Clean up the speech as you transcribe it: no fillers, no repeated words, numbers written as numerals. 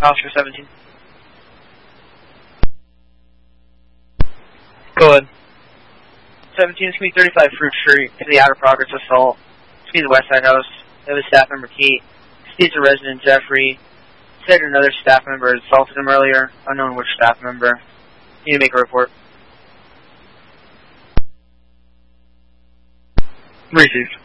Oscar 17. Go ahead. 17 is going to be 35 Fruit Street to the Outer Progress Assault. It's going to be the West Side House. They have a staff member, Kate. Steve's a resident, Jeffrey. Said another staff member had assaulted him earlier. Unknown which staff member. You need to make a report. Received.